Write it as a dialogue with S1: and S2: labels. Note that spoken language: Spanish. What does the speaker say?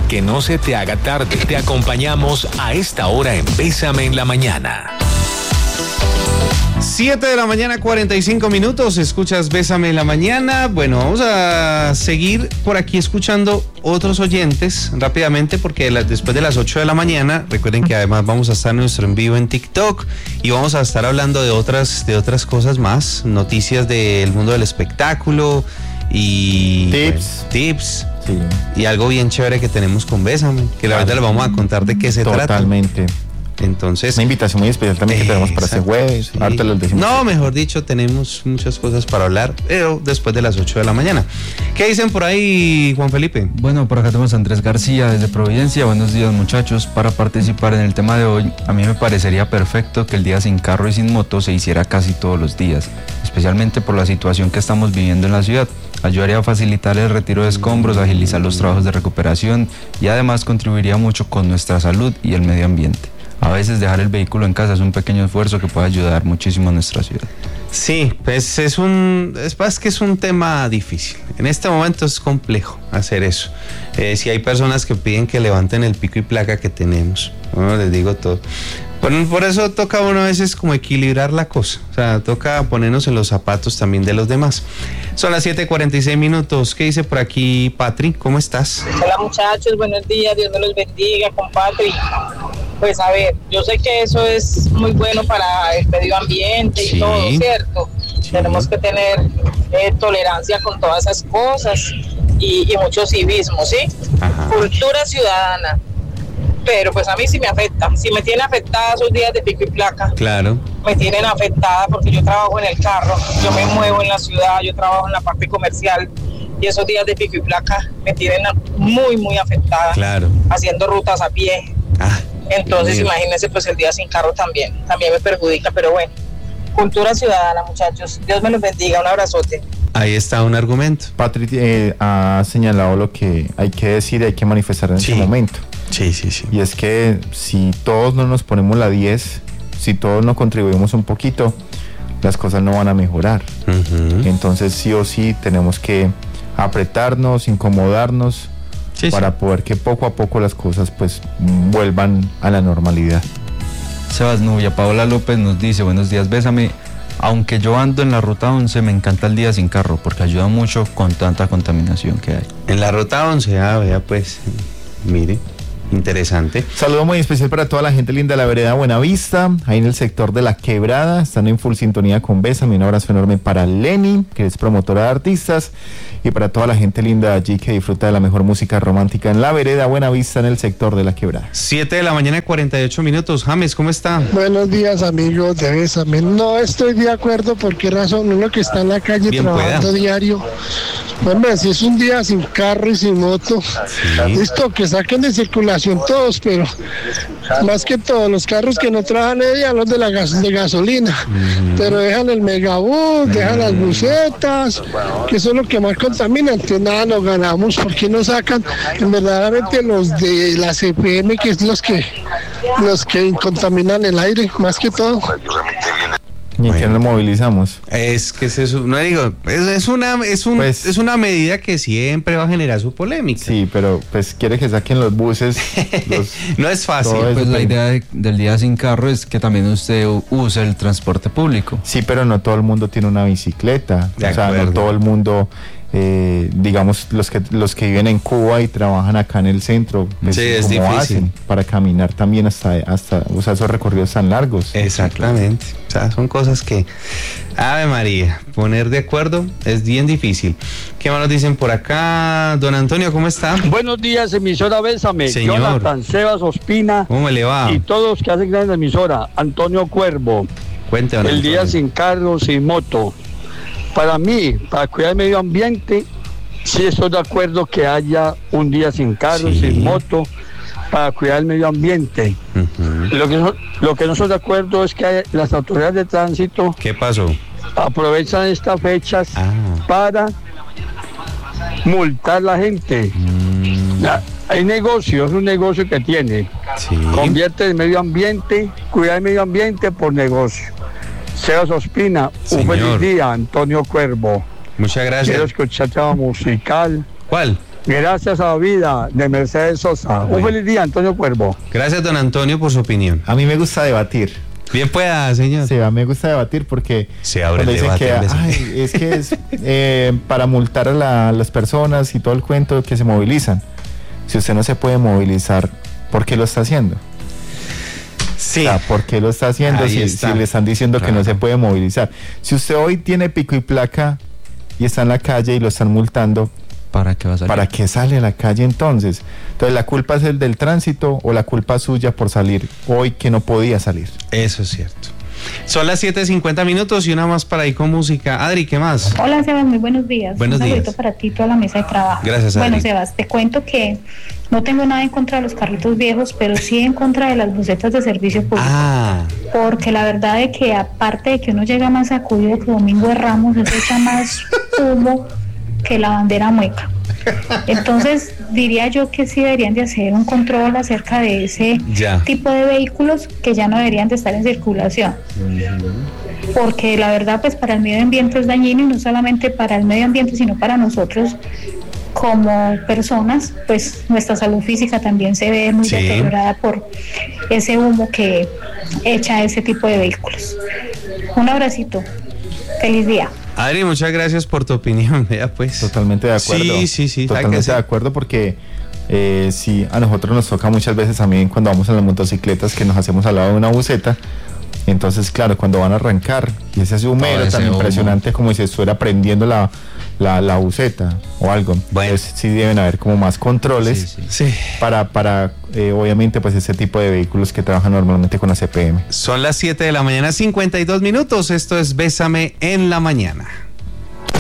S1: Que no se te haga tarde. Te acompañamos a esta hora en Bésame en la Mañana.
S2: 7 de la mañana, 45 minutos. Escuchas Bésame en la Mañana. Bueno, vamos a seguir por aquí escuchando otros oyentes rápidamente, porque después de las 8 de la mañana, recuerden que además vamos a estar en nuestro en vivo en TikTok y vamos a estar hablando de otras cosas más, noticias del mundo del espectáculo y tips. Sí. Y algo bien chévere que tenemos con Bésame, que la verdad les vamos a contar de qué se trata.
S3: Totalmente.
S2: Entonces,
S3: una invitación muy especial también que tenemos para este jueves.
S2: Sí. Ahorita los decimos. No, mejor dicho, tenemos muchas cosas para hablar, pero después de las 8 de la mañana. ¿Qué dicen por ahí, Juan Felipe?
S4: Bueno, por acá tenemos a Andrés García desde Providencia. Buenos días, muchachos. Para participar en el tema de hoy, a mí me parecería perfecto que el día sin carro y sin moto se hiciera casi todos los días, especialmente por la situación que estamos viviendo en la ciudad. Ayudaría a facilitar el retiro de escombros, agilizar los trabajos de recuperación y además contribuiría mucho con nuestra salud y el medio ambiente. A veces dejar el vehículo en casa es un pequeño esfuerzo que puede ayudar muchísimo a nuestra ciudad.
S2: Sí, pues es que es un tema difícil. En este momento es complejo hacer eso. Si hay personas que piden que levanten el pico y placa que tenemos, bueno, les digo todo. Por eso toca uno a veces como equilibrar la cosa, o sea, toca ponernos en los zapatos también de los demás. Son las 7:46 minutos. ¿Qué dice por aquí Patri? ¿Cómo estás?
S5: Hola muchachos, buenos días, Dios me los bendiga, compadre. Pues a ver, yo sé que eso es muy bueno para el medio ambiente y todo, ¿cierto? Sí. Tenemos que tener tolerancia con todas esas cosas y mucho civismo, ¿sí? Ajá. Cultura ciudadana. Pero pues a mí sí me afecta, si me tiene afectada esos días de pico y placa. Claro. Me tienen afectada porque yo trabajo en el carro, yo me muevo en la ciudad, yo trabajo en la parte comercial y esos días de pico y placa me tienen muy afectada. Claro. Haciendo rutas a pie. Entonces imagínense, pues el día sin carro también me perjudica, pero bueno. Cultura ciudadana, muchachos. Dios me los bendiga, un abrazote.
S2: Ahí está un argumento.
S3: Patri ha señalado lo que hay que decir y hay que manifestar en este momento.
S2: Sí.
S3: Y es que si todos no nos ponemos la 10, si todos no contribuimos un poquito, las cosas no van a mejorar. Uh-huh. Entonces sí o sí tenemos que apretarnos, incomodarnos para poder que poco a poco las cosas pues vuelvan a la normalidad.
S4: Sebas Nubia, Paola López nos dice, buenos días, Bésame. Aunque yo ando en la ruta 11, me encanta el día sin carro porque ayuda mucho con tanta contaminación que hay.
S2: En la ruta 11, vea pues, mire. Interesante.
S3: Saludo muy especial para toda la gente linda de la vereda Buenavista, ahí en el sector de La Quebrada, están en full sintonía con Bésame. Un abrazo enorme para Lenny, que es promotora de artistas, y para toda la gente linda allí que disfruta de la mejor música romántica en la vereda Buenavista, en el sector de La Quebrada.
S2: 7 de la mañana, 48 minutos. James, ¿cómo está?
S6: Buenos días, amigos de Bésame. No estoy de acuerdo, ¿por qué razón? Uno que está en la calle bien trabajando diario. Hombre, si es un día sin carro y sin moto, listo, que saquen de circulación todos, pero más que todo los carros que no trabajan ella, los de de gasolina, pero dejan el megabús, dejan las busetas, que eso es lo que más contamina. Entonces nada, nos ganamos, porque no sacan verdaderamente los de la CPM, que es los que contaminan el aire, más que todo.
S3: ¿Y en qué nos movilizamos?
S2: Es que es eso, no digo, es una medida que siempre va a generar su polémica.
S3: Sí, pero pues quiere que saquen los buses.
S2: No es fácil.
S4: Pues la idea del día sin carro es que también usted use el transporte público.
S3: Sí, pero no todo el mundo tiene una bicicleta. O sea, no todo el mundo... digamos los que viven en Cuba y trabajan acá en el centro, pues,
S2: es difícil
S3: hacen para caminar también hasta o sea, esos recorridos tan largos.
S2: Exactamente, o sea, son cosas que, Ave María, poner de acuerdo es bien difícil. ¿Qué más nos dicen por acá? Don Antonio, ¿cómo está?
S7: Buenos días, emisora Bésame.
S2: Señor.
S7: Jonathan, Sebas Ospina.
S2: ¿Cómo le va?
S7: Y todos los que hacen gran emisora. Antonio Cuervo.
S2: Cuéntanos.
S7: El día sin carro, sin moto. Para mí, para cuidar el medio ambiente, sí estoy de acuerdo que haya un día sin carro, sin moto, para cuidar el medio ambiente. Uh-huh. Lo que no estoy de acuerdo es que las autoridades de tránsito...
S2: ¿Qué pasó?
S7: Aprovechan estas fechas para multar a la gente. Hay negocios, es un negocio que tiene. Convierte el medio ambiente, cuidar el medio ambiente por negocio. Sebas Ospina, un feliz día, Antonio Cuervo.
S2: Muchas gracias.
S7: Quiero escuchar tema musical.
S2: ¿Cuál?
S7: Gracias a la vida de Mercedes Sosa. Un feliz día, Antonio Cuervo.
S2: Gracias, don Antonio, por su opinión.
S3: A mí me gusta debatir.
S2: Bien pueda, señor.
S3: Sí, a mí me gusta debatir porque
S2: se abre el debate.
S3: Es que es para multar a las personas y todo el cuento que se movilizan. Si usted no se puede movilizar, ¿por qué lo está haciendo?
S2: Sí.
S3: O sea, ¿por qué lo está haciendo si le están diciendo que no se puede movilizar? Si usted hoy tiene pico y placa y está en la calle y lo están multando,
S4: ¿para qué va a salir?
S3: ¿Para qué sale a la calle entonces? Entonces, ¿la culpa es el del tránsito o la culpa suya por salir hoy que no podía salir?
S2: Eso es cierto. Son las 7:50 y una más para ir con música. Adri, ¿qué más?
S8: Hola, Sebas, muy buenos días.
S2: Buenos días.
S8: Un saludo para ti y toda la mesa de trabajo.
S2: Gracias, Adri.
S8: Bueno, Sebas, te cuento que no tengo nada en contra de los carritos viejos, pero sí en contra de las busetas de servicio público. Porque la verdad es que aparte de que uno llega más sacudido que Domingo de Ramos, eso echa más humo que la bandera mueca. Entonces diría yo que sí deberían de hacer un control acerca de ese tipo de vehículos que ya no deberían de estar en circulación, porque la verdad pues para el medio ambiente es dañino, y no solamente para el medio ambiente sino para nosotros como personas, pues nuestra salud física también se ve muy deteriorada por ese humo que echa ese tipo de vehículos. Un abracito, feliz día.
S2: Adri, muchas gracias por tu opinión. Ya, pues.
S3: Totalmente de acuerdo.
S2: Sí.
S3: Totalmente de acuerdo porque sí, a nosotros nos toca muchas veces también cuando vamos en las motocicletas que nos hacemos al lado de una buseta. Entonces, claro, cuando van a arrancar y ese humero tan impresionante como si estuviera prendiendo la buseta o algo. Bueno. Entonces, sí deben haber como más controles para obviamente pues ese tipo de vehículos que trabajan normalmente con la CPM.
S2: Son las 7:52 a.m. Esto es Bésame en la Mañana.